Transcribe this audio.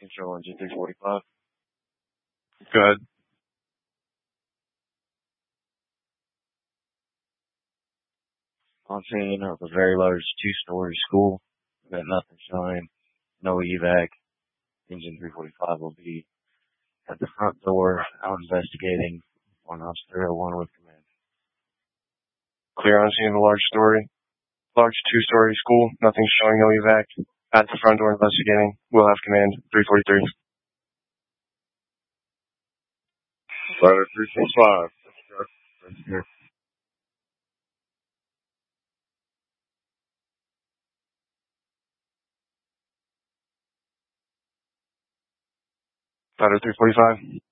Control engine 345. Good. On scene of a very large two-story school. Got nothing showing. No evac. Engine 345 will be at the front door, out investigating. 1 Officer 301 with command. Clear on scene of a large two-story school. Nothing showing, no evac. At the front door investigating. We'll have command 343. Ladder 365. Right here. Ladder 345.